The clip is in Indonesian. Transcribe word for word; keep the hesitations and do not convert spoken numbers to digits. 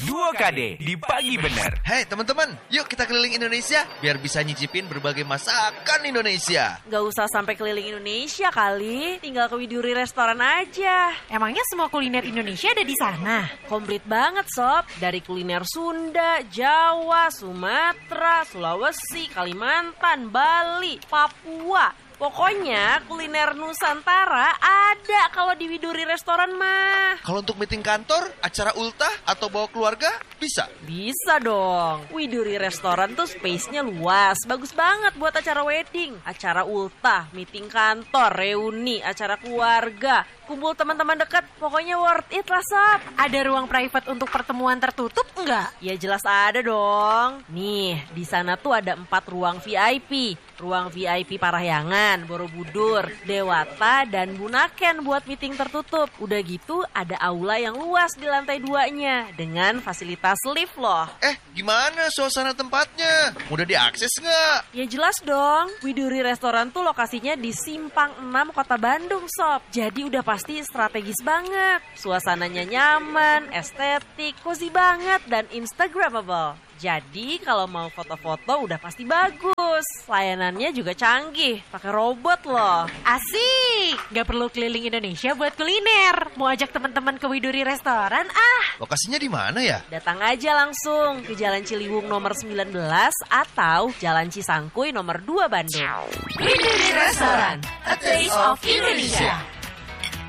dua K D di Pagi Bener. Hai teman-teman, yuk kita keliling Indonesia biar bisa nyicipin berbagai masakan Indonesia. Gak usah sampai keliling Indonesia kali, tinggal ke Widuri Restoran aja. Emangnya semua kuliner Indonesia ada di sana? Komplit banget sob, dari kuliner Sunda, Jawa, Sumatera, Sulawesi, Kalimantan, Bali, Papua. Pokoknya kuliner Nusantara ada kalau di Widuri Restoran mah. Kalau untuk meeting kantor, acara ultah, atau bawa keluarga, bisa? Bisa dong. Widuri Restoran tuh space-nya luas. Bagus banget buat acara wedding, acara ultah, meeting kantor, reuni, acara keluarga, kumpul teman-teman dekat. Pokoknya worth it lah sob. Ada ruang private untuk pertemuan tertutup enggak? Ya jelas ada dong. Nih, di sana tuh ada empat ruang V I P. Ruang V I P Parahyangan, Borobudur, Dewata, dan Bunaken buat meeting tertutup. Udah gitu ada aula yang luas di lantai duanya dengan fasilitas lift loh. Eh, gimana suasana tempatnya? Mudah diakses nggak? Ya jelas dong. Widuri Restoran tuh lokasinya di Simpang enam Kota Bandung sob. Jadi udah pasti strategis banget. Suasananya nyaman, estetik, cozy banget, dan instagramable. Jadi kalau mau foto-foto udah pasti bagus. Layanannya juga canggih, pakai robot loh. Asik! Gak perlu keliling Indonesia buat kuliner. Mau ajak teman-teman ke Widuri Restoran ah. Lokasinya di mana ya? Datang aja langsung ke Jalan Ciliwung nomor sembilan belas atau Jalan Cisangkuy nomor dua Bandung. Widuri Restoran, a taste of Indonesia.